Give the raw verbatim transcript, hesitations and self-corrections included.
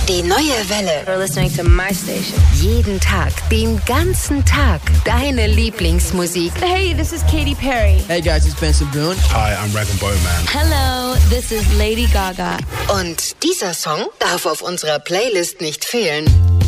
Die neue Welle. You're listening to my station. Jeden Tag, den ganzen Tag, deine Lieblingsmusik. Hey, this is Katy Perry. Hey guys, it's Benson Boone. Hi, I'm Rag and Bowman. Hello, this is Lady Gaga. Und dieser Song darf auf unserer Playlist nicht fehlen.